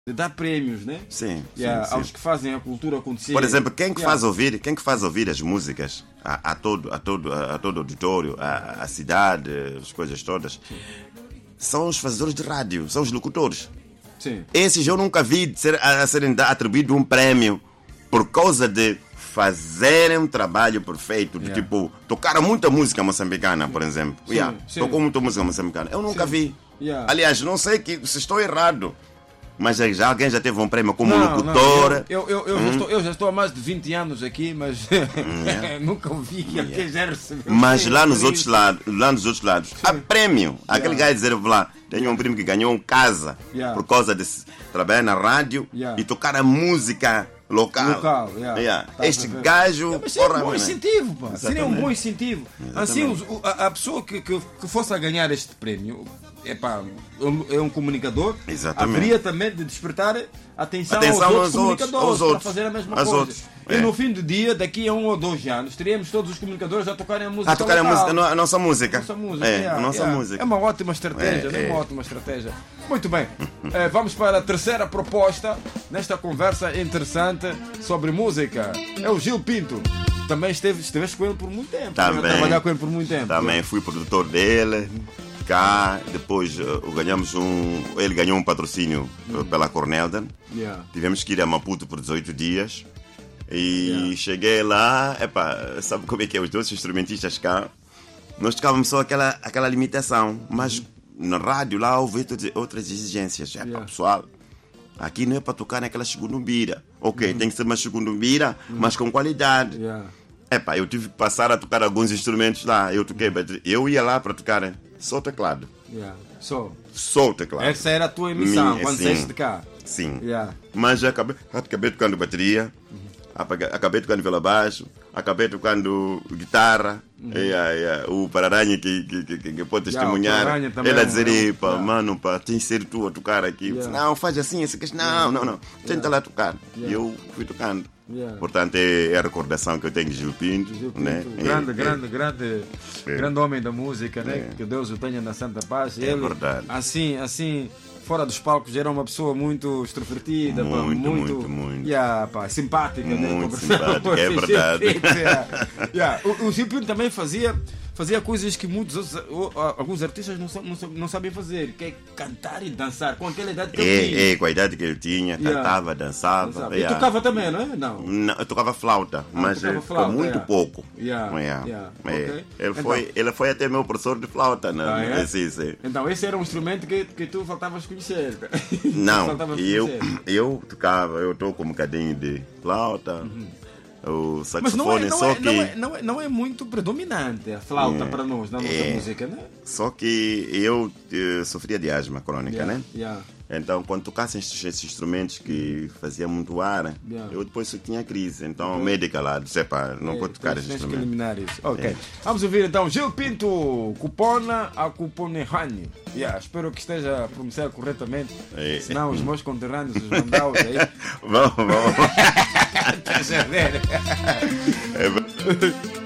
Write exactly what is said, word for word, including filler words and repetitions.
de dar prémios, né? Sim, Yeah, sim, aos sim. que fazem a cultura acontecer. Por exemplo, quem que Yeah. faz ouvir, quem que faz ouvir as músicas a, a todo, a todo, a, a todo o auditório, a, a cidade, as coisas todas, são os fazedores de rádio, são os locutores. Sim. Esses eu nunca vi ser, a, a serem da- atribuído um prémio por causa de fazerem um trabalho perfeito, de Yeah. tipo, tocaram muita música moçambicana, por exemplo. Sim, Yeah, sim. Tocou muita música moçambicana. Eu nunca Sim. vi. Yeah. Aliás, não sei que, se estou errado, mas já, já alguém já teve um prémio como Não, locutor. não, eu, eu, eu, Hum? já estou, eu já estou há mais de vinte anos aqui, mas Yeah. nunca ouvi que alguém já recebeu. Mas Sim, lá nos por outros isso. lados, lá nos outros lados, há prémio. Aquele Yeah. gajo dizer lá, tenho um primo que ganhou uma casa Yeah. por causa de se- trabalhar na rádio Yeah. e tocar a música local. Local, yeah. Yeah. Tá Este a ver. gajo. É, mas seria um porra, bom mano. incentivo, pá. Seria um Exatamente. bom incentivo. Assim, os- o- a, a pessoa que, que, que fosse a ganhar este prémio, é pá, é um comunicador, Exatamente. haveria também de despertar atenção, Atenção aos aos outros outros, comunicadores aos para outros, fazer a mesma aos coisa. outros. E É. no fim do dia, daqui a um ou dois anos, teríamos todos os comunicadores a tocarem a música A tocar a, local. música, a nossa música. Nossa música, É, yeah, a nossa yeah. música. É uma ótima estratégia, É, né? é. Uma ótima estratégia. Muito bem. Eh, vamos para a terceira proposta nesta conversa interessante sobre música. É o Gil Pinto. Também esteve, estiveste com ele por muito tempo. Também. A trabalhar com ele por muito tempo. Também fui produtor dele. Cá, depois uh, ganhamos um. Ele ganhou um patrocínio uh, pela Cornelden. Yeah. Tivemos que ir a Maputo por dezoito dias. E Yeah. cheguei lá, epá, sabe como é que é? Os dois instrumentistas cá, nós tocávamos só aquela, aquela limitação, mas na rádio lá houve outras- outras exigências. Epá, Yeah. pessoal, aqui não é para tocar naquela segundo-bira. Ok, tem que ser uma segundo-bira, mas com qualidade. Yeah. Epá, eu tive que passar a tocar alguns instrumentos lá. Eu toquei, bateria. Eu ia lá para tocar hein, só teclado. Yeah. So, Só o teclado. essa era a tua emissão Minha, quando sim. saíste de cá. Sim. Yeah. Mas já acabei, acabei tocando bateria, apaga- acabei tocando violão baixo, acabei tocando guitarra. E, aí, aí, o Pararanha que, que, que, que pode Yeah, testemunhar, o Pararanha também ele a é um- dizer: é um- "Epa, yeah. mano, pá, tem que ser tu a tocar aqui." Eu disse, Yeah. não, faz assim, esse que não, não, não, tenta lá tocar. E eu fui tocando. Yeah. Portanto, é, é a recordação que eu tenho de Gil Pinto. Gil Pinto, né? grande, É, grande, grande, É. grande homem da música, né? É. Que Deus o tenha na santa paz. É Ele, verdade. assim, assim, fora dos palcos, era uma pessoa muito extrovertida, pá, Muito, muito, muito, muito. Yeah, pá, simpática, né? Muito Conversava simpática, com é esse verdade. Gil Pinto, yeah. Yeah. O, o Gil Pinto também fazia, fazia coisas que muitos outros, o- alguns artistas não, sa- não, sa- não sabem fazer, que é cantar e dançar com aquela idade que ele tinha. É, é, com a idade que eu tinha, Yeah. cantava, dançava. Dançava. E yeah. tocava também, não é? Não. Não, eu tocava flauta, mas tocava eh, flauta, com muito yeah. pouco. Yeah, Yeah. yeah, É. ok. Ele, Então- foi, ele foi até meu professor de flauta, né? Ah, é? Sim, sim. Então esse era um instrumento que, que tu faltavas conhecer. Não, Faltavas eu, conhecer. eu tocava, eu toco um bocadinho de flauta, o Mas saxofone, não é, não, só é, que. não, é, não, é, não é muito predominante a flauta É, para nós, na nossa é. música, né? Só que eu eh, sofria de asma crônica, Yeah, né? yeah. Então, quando tocasse esses, esses instrumentos que faziam muito ar, Yeah. eu depois só tinha crise. Então, o médico lá disse: "Pá, não É, pode tocar tens- esses tens que instrumentos." eliminar isso. Ok. É. Vamos ouvir então Gil Pinto, Cupona a Cuponehane. Yeah, espero que esteja a pronunciar corretamente. É. Senão os meus conterrâneos, os mandaus aí. Vamos, vamos. Estás a ver? É,